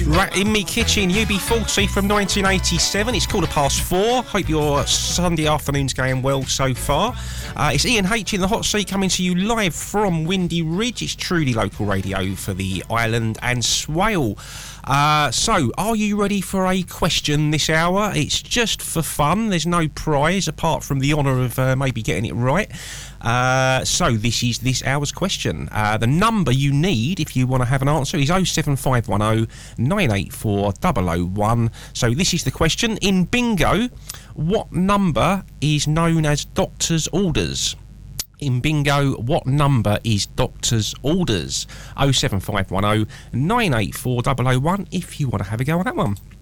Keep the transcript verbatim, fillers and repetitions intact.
Right in me kitchen, U B forty from nineteen eighty-seven. It's quarter past four. Hope your Sunday afternoon's going well so far. Uh, it's Ian H in the hot seat coming to you live from Windy Ridge. It's truly local radio for the island and Swale. Uh, so, are you ready for a question this hour? It's just for fun. There's no prize apart from the honour of uh, maybe getting it right. Uh, so, this is this hour's question. Uh, the number you need if you want to have an answer is oh seven five one oh nine eight four oh oh one. So, this is the question. In bingo, what number is known as doctor's orders? In bingo, what number is doctor's orders? oh seven five one oh nine eight four oh oh one if you want to have a go on that one.